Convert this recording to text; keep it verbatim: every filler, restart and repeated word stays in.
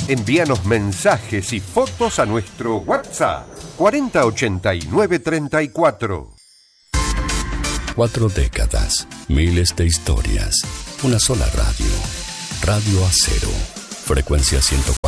Envíanos mensajes y fotos a nuestro WhatsApp cuarenta ochenta y nueve treinta y cuatro. Cuatro décadas, miles de historias, una sola radio. Radio Acero, frecuencia ciento